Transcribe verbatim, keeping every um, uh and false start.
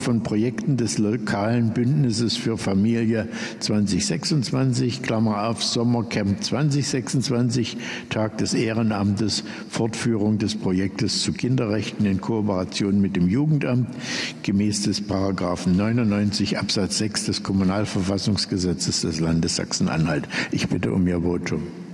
von Projekten des lokalen Bündnisses für Familie zwanzig sechsundzwanzig, Klammer auf, Sommercamp zwanzig sechsundzwanzig, Tag des Ehrenamtes, Fortführung des Projektes zu Kinderrechten in Kooperation mit dem Jugendamt, gemäß des Paragraphen neunundneunzig Absatz sechs des Kommunalverfassungsgesetzes des Landes Sachsen-Anhalt. Ich bitte um Ihr Votum.